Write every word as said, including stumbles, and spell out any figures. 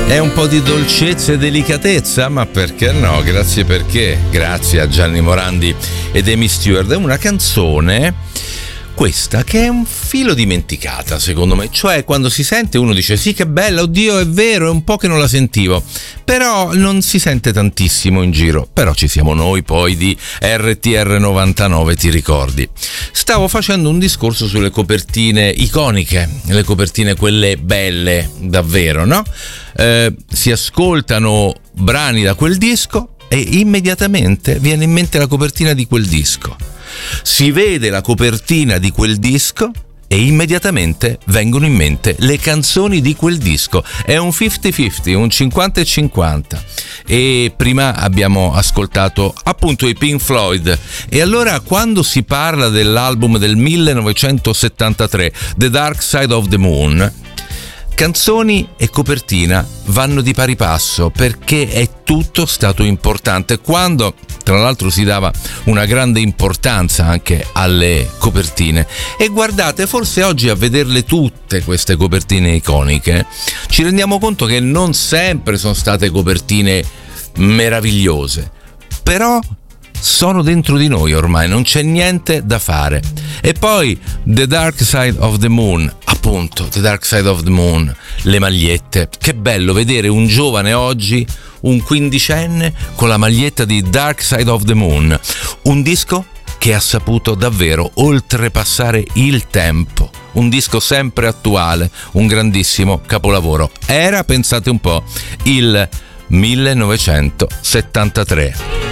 È un po' di dolcezza e delicatezza, ma perché no? Grazie perché, grazie a Gianni Morandi ed Amy Stewart. È una canzone, questa, che è un filo dimenticata secondo me, cioè quando si sente uno dice sì che bella, oddio è vero, è un po' che non la sentivo, però non si sente tantissimo in giro. Però ci siamo noi poi di R T R novantanove, ti ricordi? Stavo facendo un discorso sulle copertine iconiche, le copertine quelle belle davvero, no? Eh, si ascoltano brani da quel disco e immediatamente viene in mente la copertina di quel disco. Si vede la copertina di quel disco e immediatamente vengono in mente le canzoni di quel disco. È un cinquanta cinquanta, un cinquanta e cinquanta. E prima abbiamo ascoltato appunto i Pink Floyd. E allora quando si parla dell'album del millenovecentosettantatré, The Dark Side of the Moon, canzoni e copertina vanno di pari passo perché è tutto stato importante. Quando tra l'altro si dava una grande importanza anche alle copertine, e guardate, forse oggi a vederle tutte queste copertine iconiche ci rendiamo conto che non sempre sono state copertine meravigliose, però sono dentro di noi ormai, non c'è niente da fare. E poi The Dark Side of the Moon, appunto, The Dark Side of the Moon, le magliette. Che bello vedere un giovane oggi, un quindicenne, con la maglietta di Dark Side of the Moon, un disco che ha saputo davvero oltrepassare il tempo, un disco sempre attuale, un grandissimo capolavoro. Era, pensate un po', il millenovecentosettantatré.